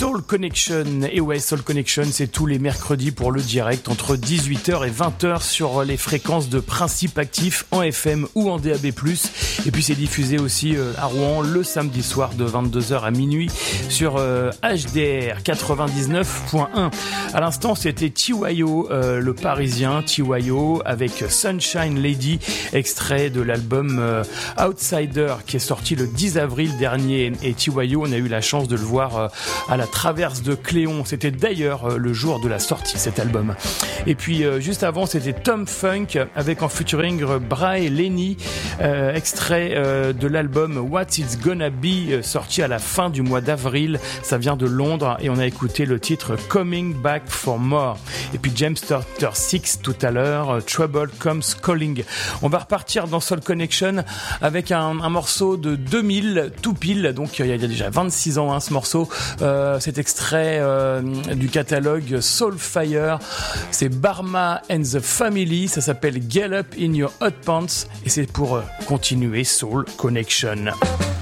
Soul Connection. Et ouais, Soul Connection, c'est tous les mercredis pour le direct entre 18h et 20h sur les fréquences de Principe Actif en FM ou en DAB+. Et puis c'est diffusé aussi à Rouen le samedi soir de 22h à minuit sur HDR 99.1. À l'instant, c'était TYO, le Parisien TYO avec Sunshine Lady, extrait de l'album Outsider qui est sorti le 10 avril dernier. Et TYO, on a eu la chance de le voir à la Traverse de Cléon. C'était d'ailleurs le jour de la sortie de cet album. Et puis juste avant, c'était Tom Funk avec en featuring Bray Lenny, extrait de l'album What It's Gonna Be, sorti à la fin du mois d'avril. Ça vient de Londres et on a écouté le titre Coming Back for More. Et puis James Turner 6 tout à l'heure, Trouble Comes Calling. On va repartir dans Soul Connection avec un morceau de 2000 tout pile, donc il y a déjà 26 ans ce morceau. Cet extrait du catalogue Soulfire, c'est Barma and the Family, ça s'appelle Get Up in Your Hot Pants et c'est pour continuer Soul Connection.